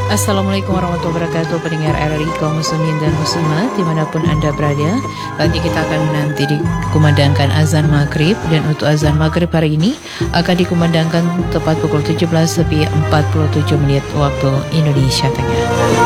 Assalamualaikum warahmatullahi wabarakatuh, pendengar RRI kaum muslimin dan muslimat dimanapun Anda berada. Nanti kita akan dikumandangkan azan maghrib, dan untuk azan maghrib hari ini akan dikumandangkan tepat pukul 17 lebih 47 menit waktu Indonesia Tengah.